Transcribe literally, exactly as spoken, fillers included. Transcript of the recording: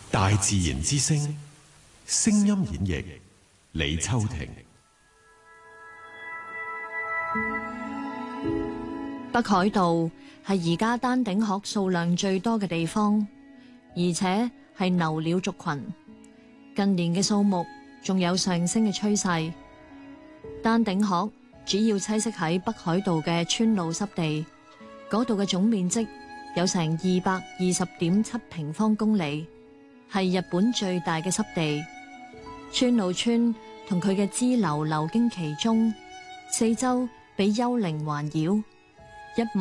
大自然之聲，聲音演繹，李秋婷。 北海道係而家丹頂鶴數量最多嘅地方，而且係留鳥族群。近年嘅數目仲有上升嘅趨勢。丹頂鶴主要棲息喺北海道嘅川路濕地，嗰度嘅總面積有成二百二十點七平方公里，係日本最大嘅濕地。川路村同佢嘅支流流經其中，四周被幽靈環繞，一望